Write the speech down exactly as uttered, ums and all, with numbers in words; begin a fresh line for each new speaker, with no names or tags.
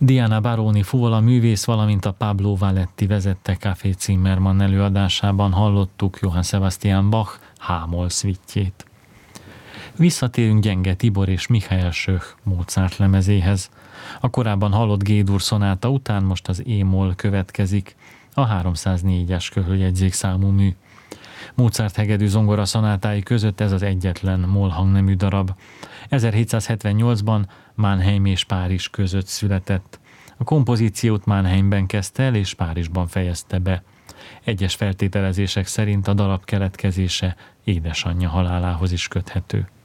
Diana Baroni fuvola művész, valamint a Pablo Valetti vezette Café Zimmermann előadásában hallottuk Johann Sebastian Bach H-moll szvittjét. Visszatérünk Gyenge Tibor és Michael Schöch Mozart lemezéhez. A korábban hallott G-dur szonáta után most az E-moll következik, a háromszáznégyes köhöljegyzék számú mű. Mozart hegedű zongora szonátái között ez az egyetlen moll hangnemű darab. ezerhétszázhetvennyolcban Mannheim és Párizs között született. A kompozíciót Mannheimben kezdte el és Párizsban fejezte be. Egyes feltételezések szerint a darab keletkezése édesanyja halálához is köthető.